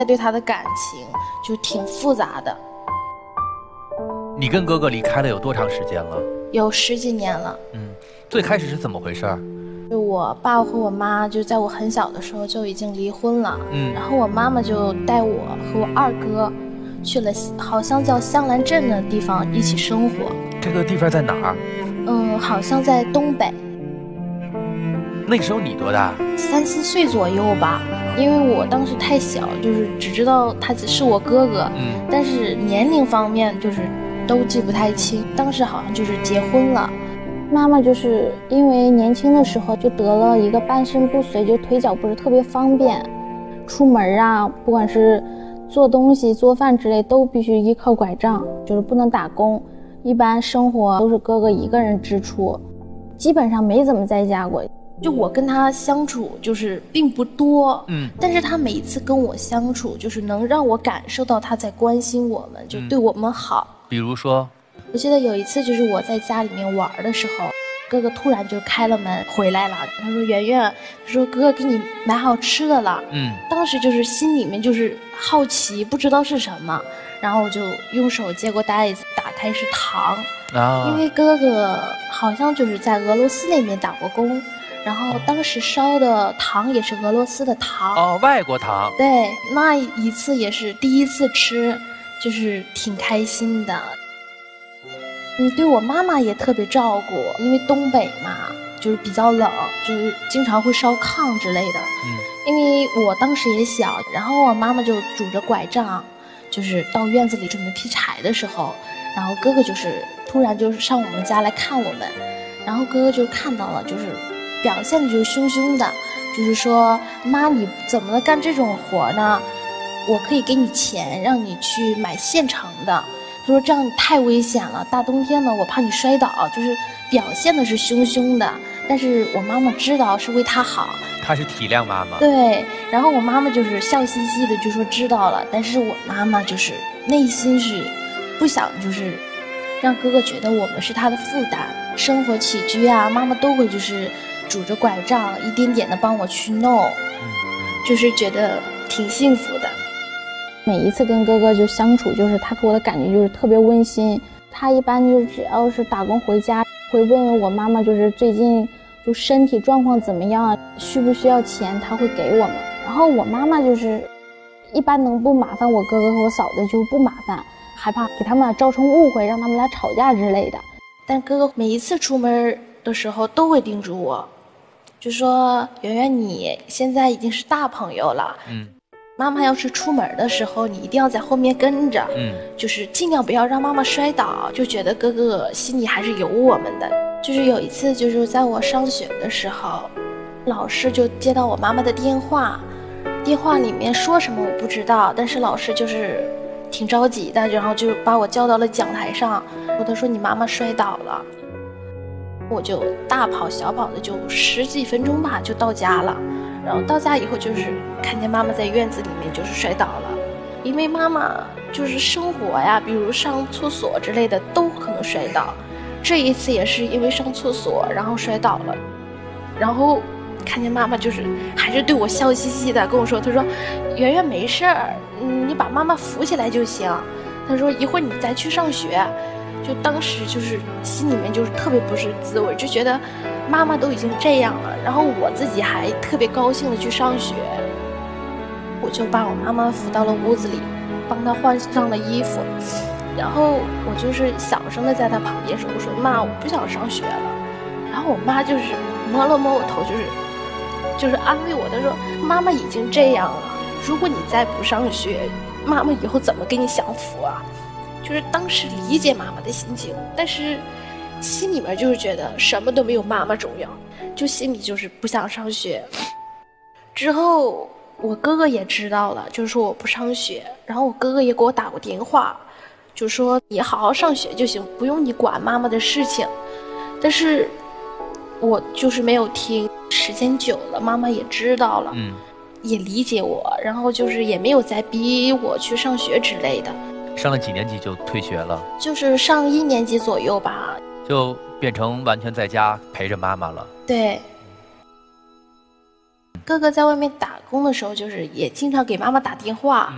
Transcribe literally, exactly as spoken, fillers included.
对他的感情就挺复杂的。 你跟哥哥离开了有多长时间了？ 有十几年了。 嗯，最开始是怎么回事？ 就我爸和我妈就在我很小的时候就已经离婚了。 嗯， 然后我妈妈就带我和我二哥去了好像叫香兰镇的地方一起生活。 这个地方在哪儿？ 嗯，好像在东北。 那个时候你多大？ 三四岁左右吧。因为我当时太小，就是只知道他只是我哥哥， 嗯， 但是年龄方面就是都记不太清。当时好像就是结婚了。妈妈就是因为年轻的时候就得了一个半身不遂，就腿脚不是特别方便，出门啊，不管是做东西做饭之类都必须依靠拐杖，就是不能打工，一般生活都是哥哥一个人支出，基本上没怎么在家过。就我跟他相处就是并不多， 嗯， 但是他每一次跟我相处就是能让我感受到他在关心我们，就对我们好。 嗯，比如说我记得有一次就是我在家里面玩的时候，哥哥突然就开了门回来了，他说圆圆，他说哥哥给你买好吃的了。 嗯， 当时就是心里面就是好奇，不知道是什么，然后我就用手接过袋子，打开是糖啊，因为哥哥好像就是在俄罗斯那边打过工，然后当时烧的糖也是俄罗斯的糖哦，外国糖。 对，那一次也是第一次吃，就是挺开心的。你对我妈妈也特别照顾，因为东北嘛，就是比较冷，就是经常会烧炕之类的。 嗯， 因为我当时也小，然后我妈妈就拄着拐杖，就是到院子里准备劈柴的时候，然后哥哥就是突然就是上我们家来看我们，然后哥哥就看到了，就是表现的就是凶凶的，就是说妈你怎么能干这种活呢？我可以给你钱让你去买现成的。他说这样太危险了，大冬天的我怕你摔倒，就是表现的是凶凶的，但是我妈妈知道是为他好， 他是体谅妈妈。 对，然后我妈妈就是笑嘻嘻的就说知道了，但是我妈妈就是内心是不想就是让哥哥觉得我们是他的负担，生活起居啊妈妈都会就是拄着拐杖一点点的帮我去弄， 嗯， 就是觉得挺幸福的。 每一次跟哥哥就相处，就是他给我的感觉就是特别温馨。他一般就是只要是打工回家，会问问我妈妈，就是最近就身体状况怎么样，需不需要钱，他会给我们。然后我妈妈就是一般能不麻烦我哥哥和我嫂子就不麻烦，害怕给他们俩造成误会，让他们俩吵架之类的。 但哥哥每一次出门的时候都会叮嘱我，就说圆圆你现在已经是大朋友了， 嗯， 妈妈要是出门的时候你一定要在后面跟着， 嗯， 就是尽量不要让妈妈摔倒，就觉得哥哥心里还是有我们的。就是有一次就是在我上学的时候，老师就接到我妈妈的电话，电话里面说什么我不知道，但是老师就是挺着急的，然后就把我叫到了讲台上，他说你妈妈摔倒了。我就大跑小跑的就十几分钟吧就到家了，然后到家以后就是看见妈妈在院子里面就是摔倒了，因为妈妈就是生活呀，比如上厕所之类的都可能摔倒，这一次也是因为上厕所然后摔倒了，然后看见妈妈就是还是对我笑嘻嘻的跟我说，她说圆圆没事儿，你把妈妈扶起来就行，她说一会儿你再去上学。就当时就是心里面就是特别不是滋味，就觉得妈妈都已经这样了，然后我自己还特别高兴的去上学，我就把我妈妈扶到了屋子里，帮她换上了衣服，然后我就是小声的在她旁边说，我说妈我不想上学了，然后我妈就是摸了摸我头，就是就是安慰我，她说妈妈已经这样了，如果你再不上学，妈妈以后怎么给你享福啊？就是当时理解妈妈的心情，但是心里面就是觉得什么都没有妈妈重要，就心里就是不想上学。之后我哥哥也知道了，就是说我不上学，然后我哥哥也给我打过电话，就说你好好上学就行，不用你管妈妈的事情。但是我就是没有听，时间久了妈妈也知道了， 嗯， 也理解我，然后就是也没有再逼我去上学之类的。 上了几年级就退学了？ 就是上一年级左右吧， 就变成完全在家陪着妈妈了。 对，哥哥在外面打工的时候，就是也经常给妈妈打电话，